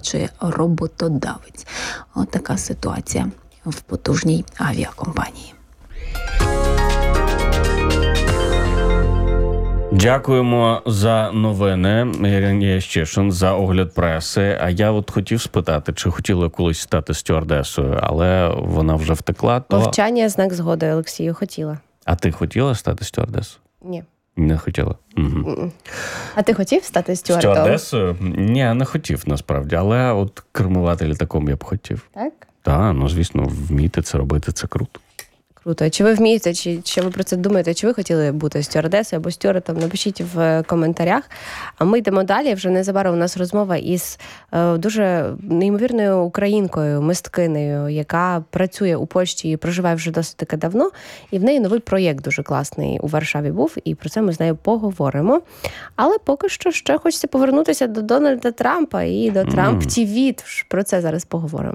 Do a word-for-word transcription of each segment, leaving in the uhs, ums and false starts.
чи роботодавець. От така ситуація в потужній авіакомпанії. Дякуємо за новини, Ірина Щешин, за огляд преси. А я от хотів спитати, чи хотіла колись стати стюардесою, але вона вже втекла. То... Мовчання – знак згоди, Олексію, хотіла. А ти хотіла стати стюардесою? Ні. Не хотіла? Угу. А ти хотів стати стюардом? Стюардесою? Ні, не хотів, насправді. Але от кермувати літаком я б хотів. Так? Так, ну, звісно, вміти це робити – це круто. Круто. Чи ви вмієте, чи, чи ви про це думаєте, чи ви хотіли бути стюардесою або стюардом? Напишіть в коментарях. А ми йдемо далі. Вже незабаром у нас розмова із е, дуже неймовірною українкою, мисткинею, яка працює у Польщі і проживає вже досить таки давно. І в неї новий проєкт дуже класний у Варшаві був, і про це ми з нею поговоримо. Але поки що ще хочеться повернутися до Дональда Трампа і до Трамп ті ві. Тож про це зараз поговоримо.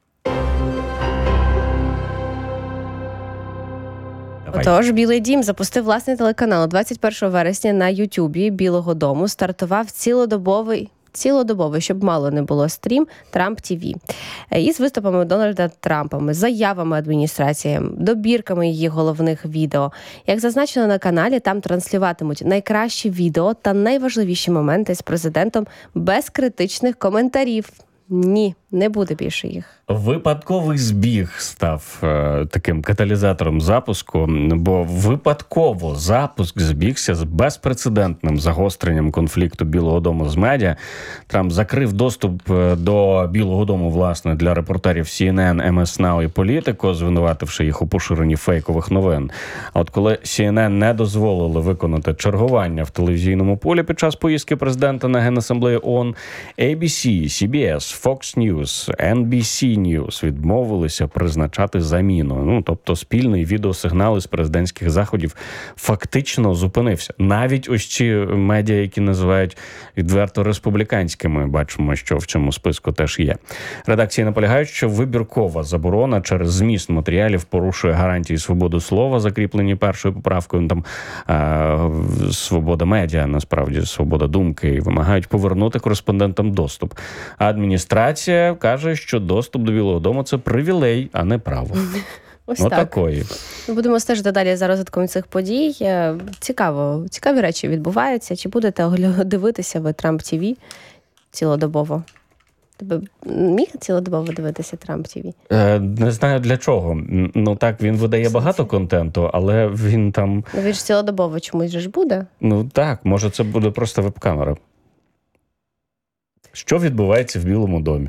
Отож, Білий Дім запустив власний телеканал. двадцять першого вересня на Ютубі Білого Дому стартував цілодобовий, цілодобовий, щоб мало не було, стрім Трамп ті ві. Із виступами Дональда Трампа, заявами адміністрації, добірками її головних відео. Як зазначено на каналі, там транслюватимуть найкращі відео та найважливіші моменти з президентом без критичних коментарів. Ні, не буде більше їх. Випадковий збіг став е, таким каталізатором запуску, бо випадково запуск збігся з безпрецедентним загостренням конфлікту Білого Дому з медіа. Трамп закрив доступ до Білого Дому, власне, для репортерів сі ен ен, ем ес Now і Politico, звинувативши їх у поширенні фейкових новин. А от коли сі ен ен не дозволили виконати чергування в телевізійному полі під час поїздки президента на Генасамблею ООН, ей бі сі, сі бі ес, Fox News, ен бі сі News відмовилися призначати заміну. Ну, тобто спільний відеосигнал із президентських заходів фактично зупинився. Навіть ось ці медіа, які називають відверто республіканськими, бачимо, що в цьому списку теж є. Редакції наполягають, що вибіркова заборона через зміст матеріалів порушує гарантії свободи слова, закріплені першою поправкою. Там е- свобода медіа, насправді, свобода думки, і вимагають повернути кореспондентам доступ. А адміністрація каже, що доступ до Білого Дому – це привілей, а не право. Ось так. Такої. Ми будемо стежити далі за розвитком цих подій. Цікаво, цікаві речі відбуваються. Чи будете дивитися ви Трамп ті ві цілодобово? Тебе міг цілодобово дивитися Трамп ті ві? Е, не знаю для чого. Ну так, він видає багато контенту, але він там... Ну він ж цілодобово чомусь же ж буде? Ну так, може це буде просто веб-камера. Що відбувається в Білому домі?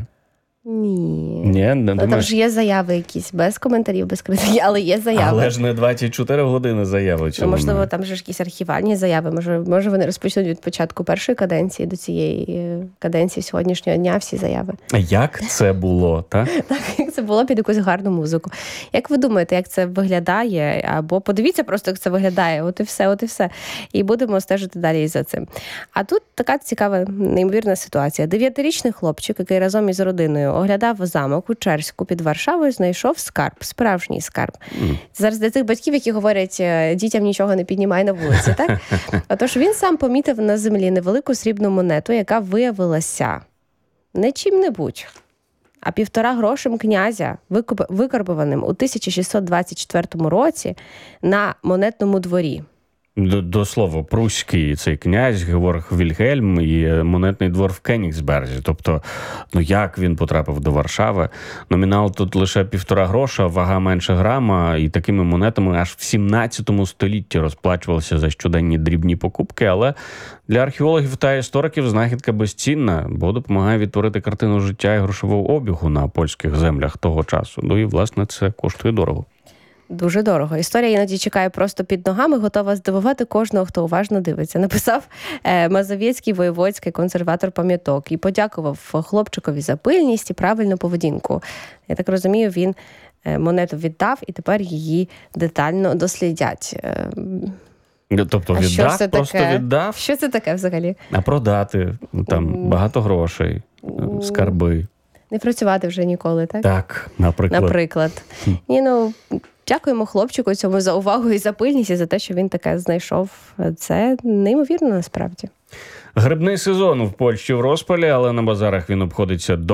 Ні. Ні, не ну, думаєш? Там ж є заяви якісь, без коментарів, без критики, але є заяви. Але ж не двадцять чотири години заяви. Ну, можливо, там ж якісь архівальні заяви. Може, може вони розпочнуть від початку першої каденції до цієї каденції сьогоднішнього дня всі заяви. Як це було, так? Так, як це було під якусь гарну музику. Як ви думаєте, як це виглядає? Або подивіться просто, як це виглядає. От і все, от і все. І будемо стежити далі за цим. А тут така цікава, неймовірна ситуація. Дев'ятирічний хлопчик, який разом із родиною оглядав замок у Черську під Варшавою, знайшов скарб, справжній скарб. Mm. Зараз для тих батьків, які говорять, дітям нічого не піднімай на вулиці, так? Отож, він сам помітив на землі невелику срібну монету, яка виявилася не чим-небудь, а півтора грошем князя, викарбованим у тисяча шістсот двадцять четвертому році на монетному дворі. До, до слова, пруський цей князь Георг Вільгельм і монетний двор в Кенігсберзі. Тобто, ну як він потрапив до Варшави? Номінал тут лише півтора гроша, вага менше грама, і такими монетами аж в сімнадцятому столітті розплачувалися за щоденні дрібні покупки, але для археологів та істориків знахідка безцінна, бо допомагає відтворити картину життя і грошового обігу на польських землях того часу. Ну і, власне, це коштує дорого. Дуже дорого. Історія іноді чекає просто під ногами, готова здивувати кожного, хто уважно дивиться. Написав е, Мазовецький воєводський консерватор пам'яток і подякував хлопчикові за пильність і правильну поведінку. Я так розумію, він е, монету віддав і тепер її детально дослідять. Е, Тобто віддав, просто таке? віддав? Що це таке взагалі? А продати, там mm. багато грошей, mm. скарби. Не працювати вже ніколи, так? Так, наприклад. Наприклад. Mm. Ні, ну... Дякуємо хлопчику цьому за увагу і за пильність, і за те, що він таке знайшов. Це неймовірно насправді. Грибний сезон в Польщі в розпалі, але на базарах він обходиться до